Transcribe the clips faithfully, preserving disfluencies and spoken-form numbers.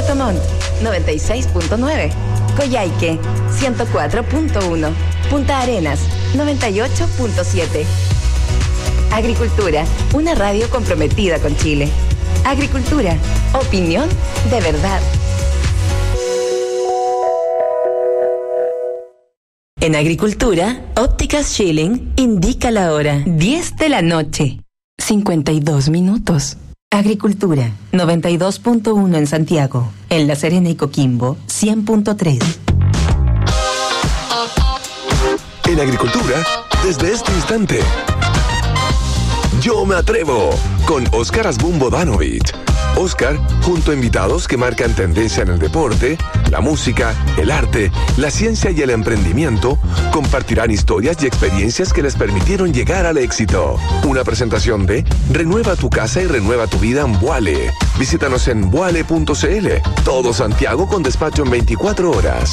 Puerto Montt, noventa y seis punto nueve. Coyhaique, ciento cuatro punto uno. Punta Arenas, noventa y ocho punto siete. Agricultura, una radio comprometida con Chile. Agricultura, opinión de verdad. En Agricultura, Ópticas Schilling indica la hora diez de la noche, cincuenta y dos minutos. Agricultura, noventa y dos punto uno en Santiago, en La Serena y Coquimbo, cien punto tres. En Agricultura, desde este instante, Yo me atrevo, con Óscar Asbun Bodanovich. Óscar, junto a invitados que marcan tendencia en el deporte, la música, el arte, la ciencia y el emprendimiento, compartirán historias y experiencias que les permitieron llegar al éxito. Una presentación de Renueva tu casa y renueva tu vida en Vuale. Visítanos en vuale punto cl. Todo Santiago con despacho en veinticuatro horas.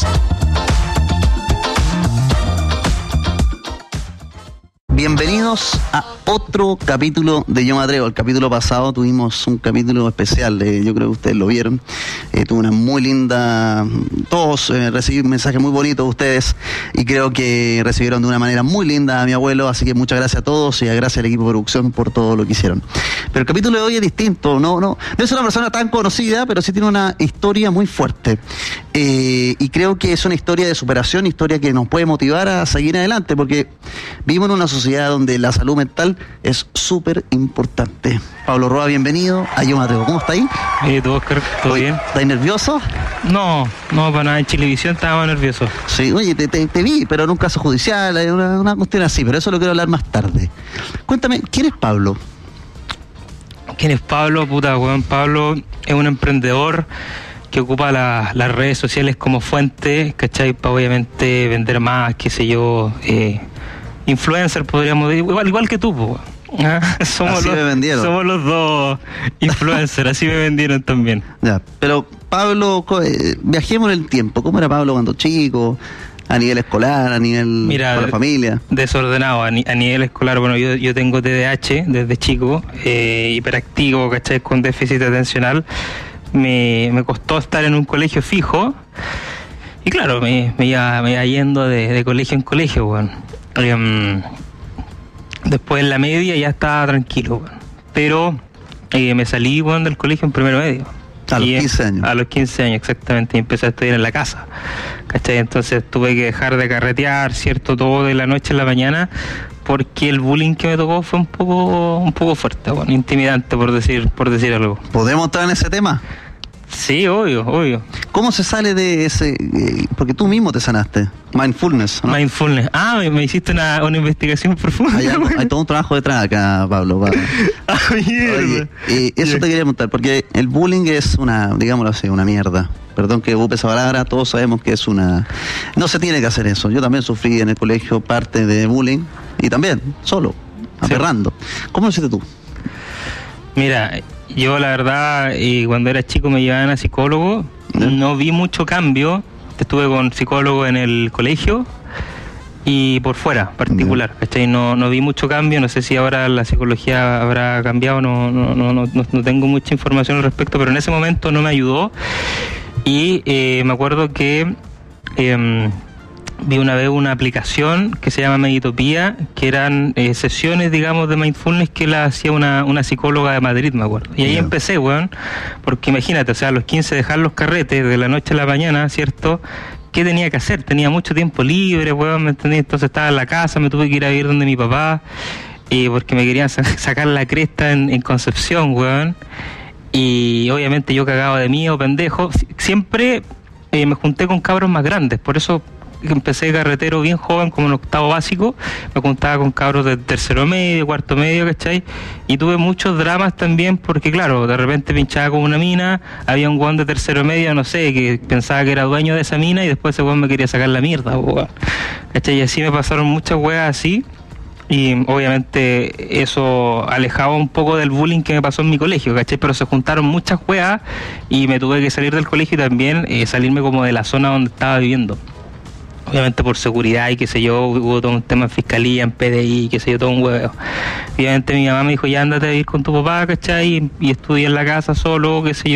Bienvenidos a otro capítulo de Yo me atrevo. El capítulo pasado tuvimos un capítulo especial, eh, yo creo que ustedes lo vieron. Eh, tuvo una muy linda... Todos eh, recibí un mensaje muy bonito de ustedes y creo que recibieron de una manera muy linda a mi abuelo, así que muchas gracias a todos y gracias al equipo de producción por todo lo que hicieron. Pero el capítulo de hoy es distinto, no, no, no es una persona tan conocida, pero sí tiene una historia muy fuerte. Eh, y creo que es una historia de superación, historia que nos puede motivar a seguir adelante, porque vivimos en una sociedad donde la salud mental es súper importante. Pablo Roa, bienvenido a Yo me atrevo. ¿Cómo está ahí? Eh, ¿tú, Óscar? ¿Todo oye, bien? ¿Estás nervioso? No, no, para nada. En Chilevisión estaba nervioso. Sí, oye, te, te, te vi, pero en un caso judicial, una, una cuestión así, pero eso lo quiero hablar más tarde. Cuéntame, ¿quién es Pablo? ¿Quién es Pablo? Puta, weón. Pablo es un emprendedor que ocupa la, las redes sociales como fuente, ¿cachai? Para obviamente vender más, qué sé yo, eh, influencer, podríamos decir, igual, igual que tú, po. ¿Ah? Somos así los, me vendieron. Somos los dos influencers, así me vendieron también. Ya, pero Pablo, eh, viajemos en el tiempo. ¿Cómo era Pablo cuando chico? A nivel escolar, a nivel Mira, con la familia. Desordenado, a, ni, a nivel escolar. Bueno, yo, yo tengo T D A H desde chico, eh, hiperactivo, ¿cachai? Con déficit atencional. Me, me costó estar en un colegio fijo. Y claro, me, me, iba, me iba yendo de, de colegio en colegio, bueno. Um, después en la media ya estaba tranquilo, bueno. Pero eh, me salí, bueno, del colegio en primero medio. A los y, quince años. A los quince años, exactamente. Y empecé a estudiar en la casa, ¿cachai? Entonces tuve que dejar de carretear, ¿cierto? Todo de la noche a la mañana, porque el bullying que me tocó fue un poco un poco fuerte, bueno, intimidante, por decir por decir algo. ¿Podemos entrar en ese tema? Sí, obvio, obvio. ¿Cómo se sale de ese...? Eh, porque tú mismo te sanaste. Mindfulness, ¿no? Mindfulness. Ah, me, me hiciste una, una investigación profunda. Hay, algo, hay todo un trabajo detrás acá, Pablo. Pablo. Ah, mierda. Oye, eh, eso yeah. te quería preguntar, porque el bullying es una, digámoslo así, una mierda. Perdón que ocupe esa palabra, todos sabemos que es una... No se tiene que hacer eso. Yo también sufrí en el colegio parte de bullying, y también, solo, aperrando. Sí. ¿Cómo lo hiciste tú? Mira, yo la verdad, eh, cuando era chico me llevaban a psicólogo, ¿eh? No vi mucho cambio. Estuve con psicólogo en el colegio y por fuera, particular, ¿eh? ¿Cachai? No, no vi mucho cambio, no sé si ahora la psicología habrá cambiado, no, no, no, no, no tengo mucha información al respecto, pero en ese momento no me ayudó. Y eh, me acuerdo que eh, vi una vez una aplicación que se llama Meditopía, que eran eh, sesiones, digamos, de mindfulness que la hacía una, una psicóloga de Madrid, me acuerdo. Y ahí yeah. empecé, weón, porque imagínate, o sea, a los quince dejar los carretes de la noche a la mañana, ¿cierto? ¿Qué tenía que hacer? Tenía mucho tiempo libre, weón, ¿me entendí? Entonces estaba en la casa, me tuve que ir a vivir donde mi papá, eh, porque me querían sacar la cresta en, en Concepción, weón. Y obviamente yo cagaba de mí o pendejo. Siempre eh, me junté con cabros más grandes, por eso empecé carretero bien joven, como en octavo básico, me juntaba con cabros de tercero medio, cuarto medio, ¿cachai? Y tuve muchos dramas también, porque claro, de repente pinchaba con una mina, había un guan de tercero medio, no sé, que pensaba que era dueño de esa mina y después ese guan me quería sacar la mierda, weón. ¿Cachai? Y así me pasaron muchas weas así. Y obviamente eso alejaba un poco del bullying que me pasó en mi colegio, ¿cachai? Pero se juntaron muchas weas y me tuve que salir del colegio y también eh, salirme como de la zona donde estaba viviendo. Obviamente por seguridad y qué sé yo, hubo todo un tema en fiscalía, en P D I, qué sé yo, todo un huevo. Obviamente mi mamá me dijo, ya ándate a vivir con tu papá, ¿cachai? Y, y estudié en la casa solo, qué sé yo.